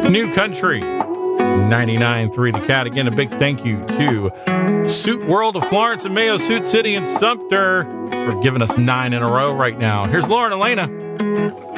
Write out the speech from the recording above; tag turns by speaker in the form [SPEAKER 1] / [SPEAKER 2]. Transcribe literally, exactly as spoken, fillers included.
[SPEAKER 1] New Country, ninety-nine point three The Cat. Again, a big thank you to Suit World of Florence and Mayo Suit City and Sumter for giving us nine in a row right now. Here's Lauren Elena.